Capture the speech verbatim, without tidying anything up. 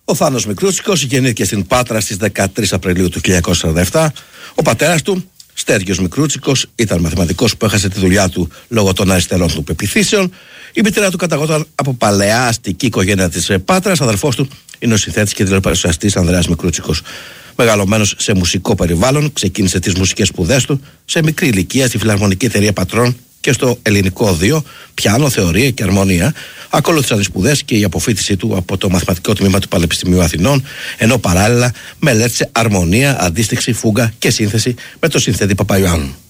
Ο Θάνος Μικρούτσικος γεννήθηκε στην Πάτρα στις δεκατρείς Απριλίου του χίλια εννιακόσια σαράντα επτά. Ο πατέρας του, Στέργιος Μικρούτσικος, ήταν μαθηματικός που έχασε τη δουλειά του λόγω των αριστερών του πεποιθήσεων. Η μητέρα του καταγόταν από παλαιά αστική οικογένεια της Πάτρας. Αδερφός του είναι ο συνθέτης και τηλεπαρουσιαστής Ανδρέας Μικρούτσικος. Μεγαλωμένος σε μουσικό περιβάλλον, ξεκίνησε τις μουσικές σπουδές του σε μικρή ηλικία στη Φιλαρμονική Εταιρεία Πατρών και στο Ελληνικό Οδείο, πιάνο, θεωρία και αρμονία. Ακολούθησαν οι σπουδές και η αποφοίτησή του από το Μαθηματικό Τμήμα του Πανεπιστημίου Αθηνών, ενώ παράλληλα μελέτησε αρμονία, αντίστοιξη, φούγκα και σύνθεση με τον συνθέτη Παπαϊωάννου.